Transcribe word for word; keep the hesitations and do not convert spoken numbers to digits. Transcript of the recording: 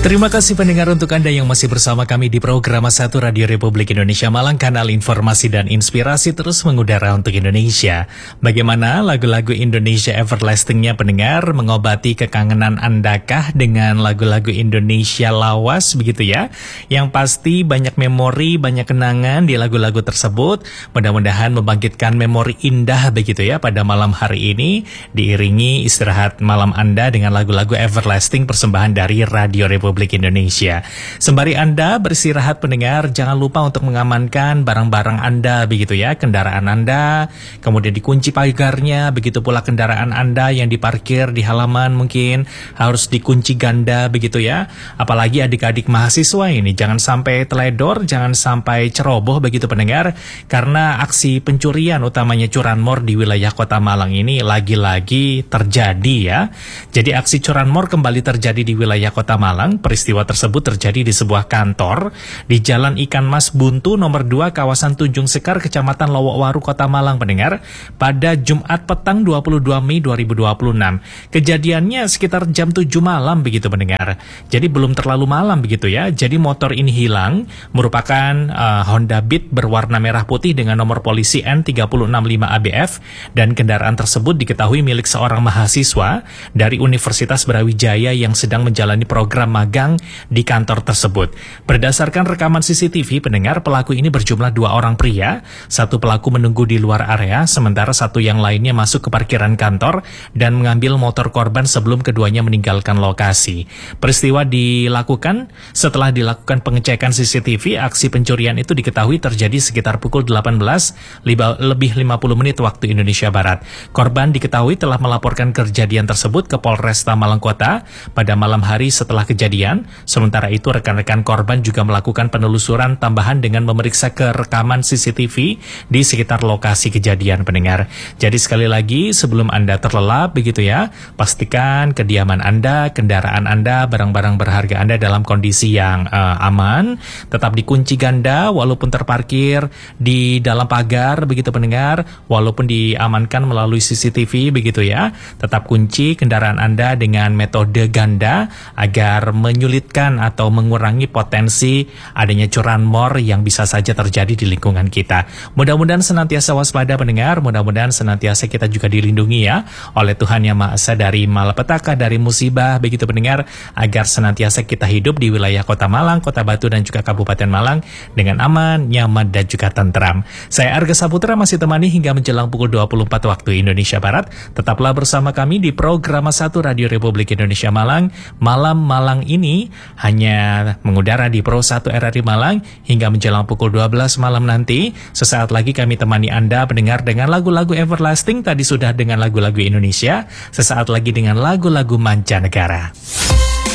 Terima kasih pendengar untuk Anda yang masih bersama kami di program satu Radio Republik Indonesia Malang, kanal informasi dan inspirasi terus mengudara untuk Indonesia. Bagaimana lagu-lagu Indonesia Everlasting-nya pendengar, mengobati kekangenan Andakah dengan lagu-lagu Indonesia lawas begitu ya? Yang pasti banyak memori, banyak kenangan di lagu-lagu tersebut. Mudah-mudahan membangkitkan memori indah begitu ya pada malam hari ini, diiringi istirahat malam Anda dengan lagu-lagu Everlasting persembahan dari Radio Republik Indonesia. Sembari Anda beristirahat pendengar, jangan lupa untuk mengamankan barang-barang Anda begitu ya, kendaraan Anda, kemudian dikunci pagarnya, begitu pula kendaraan Anda yang diparkir di halaman mungkin harus dikunci ganda begitu ya. Apalagi adik-adik mahasiswa ini jangan sampai teledor, jangan sampai ceroboh begitu pendengar, karena aksi pencurian utamanya curanmor di wilayah Kota Malang ini lagi-lagi terjadi ya. Jadi aksi curanmor kembali terjadi di wilayah Kota Malang. Peristiwa tersebut terjadi di sebuah kantor di Jalan Ikan Mas Buntu nomor dua kawasan Tunjung Sekar, Kecamatan Lowokwaru, Kota Malang pendengar, pada Jumat petang dua puluh dua Mei dua ribu dua puluh enam. Kejadiannya sekitar jam tujuh malam begitu pendengar. Jadi belum terlalu malam begitu ya. Jadi motor ini hilang, merupakan uh, Honda Beat berwarna merah putih dengan nomor polisi N tiga enam lima A B F, dan kendaraan tersebut diketahui milik seorang mahasiswa dari Universitas Brawijaya yang sedang menjalani program magang di kantor tersebut. Berdasarkan rekaman C C T V pendengar, pelaku ini berjumlah dua orang pria. Satu pelaku menunggu di luar area, sementara satu yang lainnya masuk ke parkiran kantor dan mengambil motor korban sebelum keduanya meninggalkan lokasi. Peristiwa dilakukan setelah dilakukan pengecekan C C T V. Aksi pencurian itu diketahui terjadi sekitar pukul delapan belas lebih lima puluh menit waktu Indonesia Barat. Korban diketahui telah melaporkan kejadian tersebut ke Polresta Malang Kota pada malam hari setelah kejadian. Sementara itu rekan-rekan korban juga melakukan penelusuran tambahan dengan memeriksa ke rekaman C C T V di sekitar lokasi kejadian pendengar. Jadi sekali lagi sebelum Anda terlelap begitu ya, pastikan kediaman Anda, kendaraan Anda, barang-barang berharga Anda dalam kondisi yang uh, aman, tetap dikunci ganda walaupun terparkir di dalam pagar begitu pendengar, walaupun diamankan melalui C C T V begitu ya, tetap kunci kendaraan Anda dengan metode ganda agar menyulitkan atau mengurangi potensi adanya curanmor yang bisa saja terjadi di lingkungan kita. Mudah-mudahan senantiasa waspada pendengar, mudah-mudahan senantiasa kita juga dilindungi ya oleh Tuhan Yang Maha Esa dari malapetaka, dari musibah begitu pendengar, agar senantiasa kita hidup di wilayah Kota Malang, Kota Batu dan juga Kabupaten Malang dengan aman, nyaman dan juga tentram. Saya Arga Saputra masih temani hingga menjelang pukul dua puluh empat waktu Indonesia Barat. Tetaplah bersama kami di program satu Radio Republik Indonesia Malang. Malam Malang ini hanya mengudara di Pro satu R R I Malang hingga menjelang pukul dua belas malam nanti. Sesaat lagi kami temani Anda pendengar dengan lagu-lagu Everlasting. Tadi sudah dengan lagu-lagu Indonesia, sesaat lagi dengan lagu-lagu mancanegara.